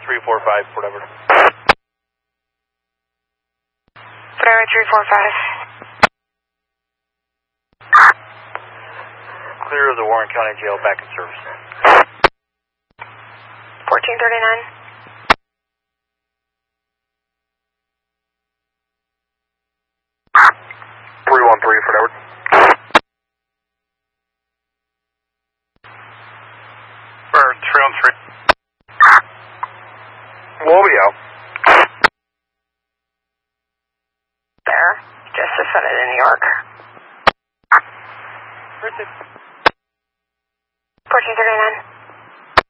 345, whatever. Whatever, 345. Clear of the Warren County Jail, back in service. 1439. Whatever. Or 313. We'll be out. There. Just suspended in New York. 1439.